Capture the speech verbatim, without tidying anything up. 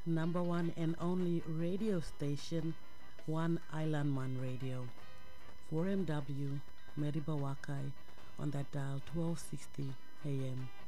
number one and only radio station, One Island Man Radio, four M W, Meribah Wakai, on that dial twelve sixty A M.